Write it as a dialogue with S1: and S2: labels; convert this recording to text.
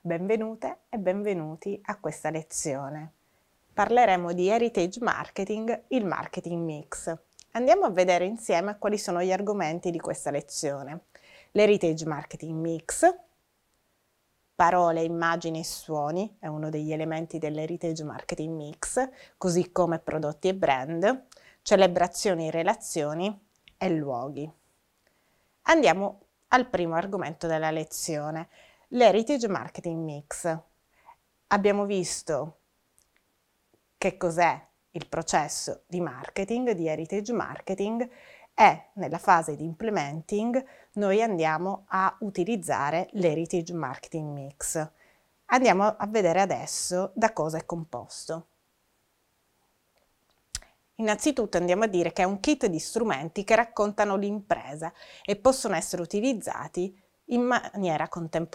S1: Benvenute e benvenuti a questa lezione. Parleremo di Heritage Marketing, il marketing mix. Andiamo a vedere insieme quali sono gli argomenti di questa lezione. L'Heritage Marketing Mix, parole, immagini e suoni, è uno degli elementi dell'Heritage Marketing Mix, così come prodotti e brand, celebrazioni e relazioni e luoghi. Andiamo al primo argomento della lezione, l'Heritage Marketing Mix. Abbiamo visto che cos'è il processo di marketing, di Heritage Marketing, e nella fase di implementing noi andiamo a utilizzare l'Heritage Marketing Mix. Andiamo a vedere adesso da cosa è composto. Innanzitutto andiamo a dire che è un kit di strumenti che raccontano l'impresa e possono essere utilizzati in maniera contemporanea.